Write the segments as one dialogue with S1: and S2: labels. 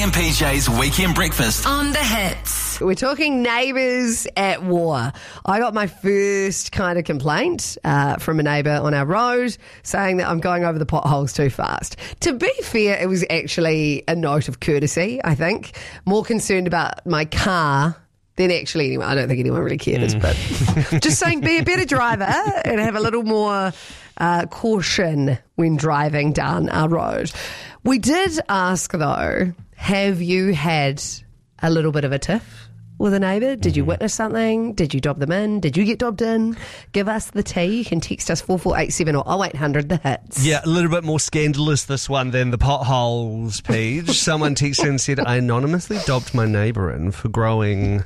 S1: MPJ's Weekend Breakfast
S2: on the Hits.
S3: We're talking neighbours at war. I got my first kind of complaint from a neighbour on our road saying that I'm going over the potholes too fast. To be fair, it was actually a note of courtesy, I think. More concerned about my car than actually anyone. I don't think anyone really cares, but just saying be a better driver and have a little more caution when driving down our road. We did ask, though, have you had a little bit of a tiff with a neighbour? Did you witness something? Did you dob them in? Did you get dobbed in? Give us the tea. You can text us 4487 or 0800 the hits.
S4: Yeah, a little bit more scandalous this one than the potholes page. Someone texted and said, I anonymously dobbed my neighbour in for growing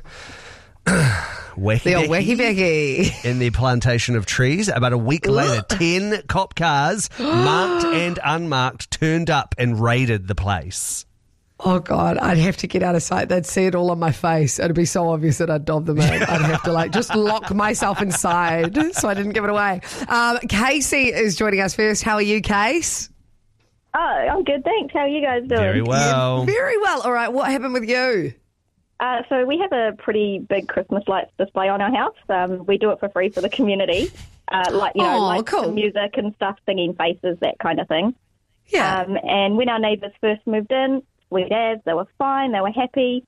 S3: The old wacky-backy
S4: in their plantation of trees. About a week later, 10 cop cars, marked and unmarked, turned up and raided the place.
S3: Oh, God, I'd have to get out of sight. They'd see it all on my face. It'd be so obvious that I'd dob them in. I'd have to, just lock myself inside so I didn't give it away. Casey is joining us first. How are you, Case?
S5: Oh, I'm good, thanks. How are you guys doing?
S4: Very well.
S3: Yeah, very well. All right, what happened with you?
S5: So we have a pretty big Christmas lights display on our house. We do it for free for the community.
S3: Cool.
S5: Music and stuff, singing faces, that kind of thing.
S3: Yeah.
S5: And when our neighbours first moved in, sweet as, they were fine, they were happy.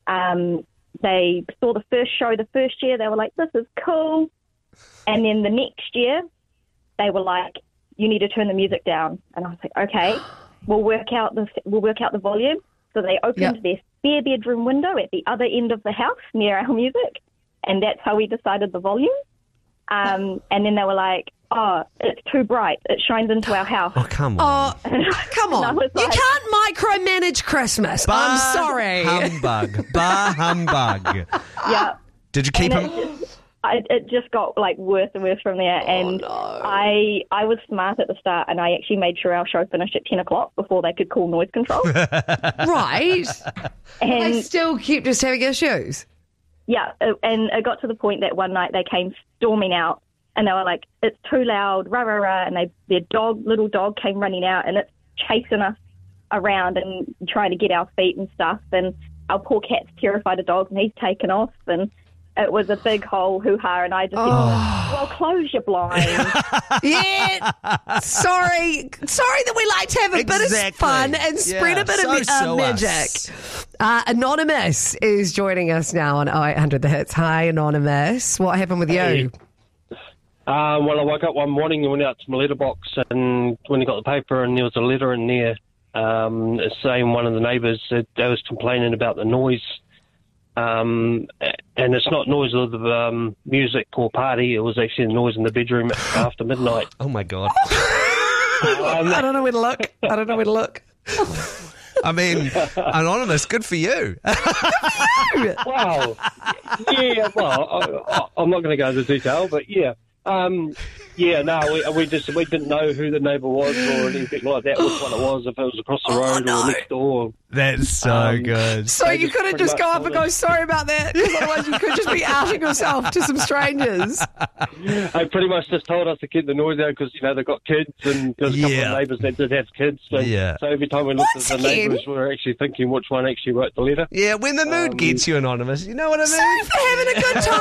S5: They saw the first show the first year, they were like, this is cool. And then the next year, they were like, you need to turn the music down. And I was like, okay, we'll work out the volume. So they opened their spare bedroom window at the other end of the house near our music, and that's how we decided the volume. And then they were like, oh, it's too bright. It shines into our house.
S4: Oh, come on.
S3: Come on. You can't micromanage Christmas. I'm sorry.
S4: Humbug. Bah humbug.
S5: Yeah.
S4: Did you keep him?
S5: It just got worse and worse from there. And I was smart at the start, and I actually made sure our show finished at 10 o'clock before they could call noise control.
S3: Right.
S5: And
S3: they still keep just having issues.
S5: Yeah, and it got to the point that one night they came storming out, and they were like, it's too loud, rah, rah, rah, and their little dog came running out, and it's chasing us around and trying to get our feet and stuff, and our poor cat's terrified of dogs, and he's taken off, and it was a big whole hoo-ha, and I just said, well, close your blinds.
S3: Yeah. Sorry that we like to have a bit of fun and spread a bit of magic. Anonymous is joining us now on 0800 The Hits. Hi, Anonymous. What happened with you?
S6: Well, I woke up one morning and went out to my letterbox, and when I got the paper, and there was a letter in there saying one of the neighbours that they was complaining about the noise. And it's not noise of the music or party. It was actually the noise in the bedroom after midnight.
S4: Oh, my God.
S3: I don't know where to look.
S4: I mean, Anonymous, good for you.
S6: Wow. Yeah, well, I'm not going to go into detail, but yeah. We didn't know who the neighbour was or anything like that, which one it was, if it was across the road or next door.
S4: That's so good.
S3: So you couldn't just go up and go, sorry about that, because otherwise you could just be outing yourself to some strangers.
S6: They pretty much just told us to keep the noise out because, they've got kids, and there's a couple of neighbours that did have kids. So every time we looked at the neighbours, we were actually thinking which one actually wrote the letter.
S4: Yeah, when the mood gets you, Anonymous, you know what I mean?
S3: Sorry for having a good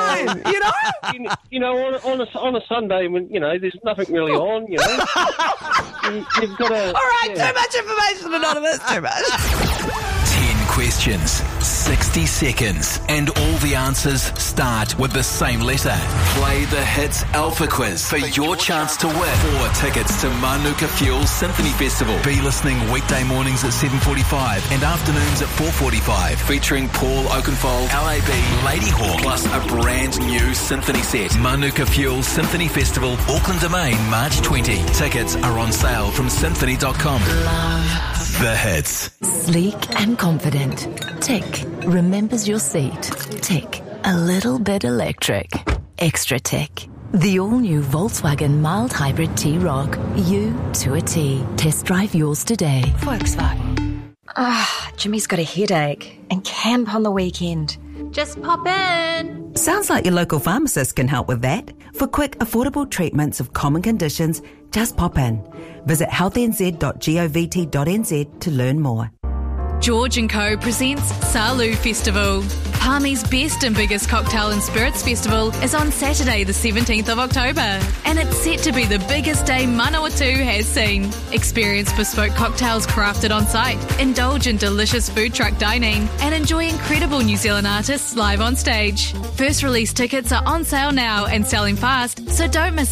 S3: time,
S6: on a Sunday when, there's nothing really on, you've got to...
S3: All right, too much information, Anonymous, too much.
S1: 10 questions, 60 seconds, and all the answers start with the same letter. Play the Hits Alpha Quiz for your chance to win 4 tickets to Manuka Fuel Symphony Festival. Be listening weekday mornings at 7:45 and afternoons at 4:45, featuring Paul Oakenfold, LAB, Lady Hawk, plus a brand new symphony set. Manuka Fuel Symphony Festival, Auckland Domain, March 20. Tickets are on sale from symphony.com. Love the Hits.
S2: Sleek and confident. Tick. Remembers your seat. Tick. A little bit electric. Extra tick. The all-new Volkswagen mild hybrid T-Roc. You to a T. Test drive yours today.
S7: Volkswagen. Jimmy's got a headache and camp on the weekend.
S8: Just pop in.
S9: Sounds like your local pharmacist can help with that. For quick, affordable treatments of common conditions, just pop in. Visit healthnz.govt.nz to learn more.
S10: George & Co presents Salu Festival. Palmy's best and biggest cocktail and spirits festival is on Saturday the 17th of October, and it's set to be the biggest day Manawatu has seen. Experience bespoke cocktails crafted on site, indulge in delicious food truck dining, and enjoy incredible New Zealand artists live on stage. First release tickets are on sale now and selling fast, so don't miss